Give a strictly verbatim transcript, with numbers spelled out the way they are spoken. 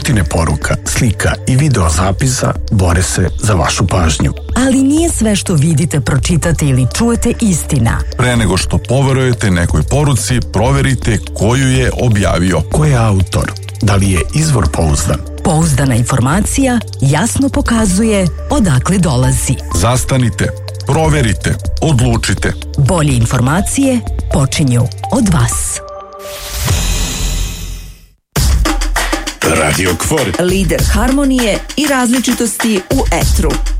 Stotine poruka, slika i video zapisa bore se za vašu pažnju. Ali nije sve što vidite, pročitate ili čujete istina. Pre nego što poverujete nekoj poruci, proverite ko ju je objavio. Ko je autor? Da li je izvor pouzdan? Pouzdana informacija jasno pokazuje odakle dolazi. Zastanite, proverite, odlučite. Bolje informacije počinju od vas. Radio Kvor. Lider harmonije i različitosti u etru.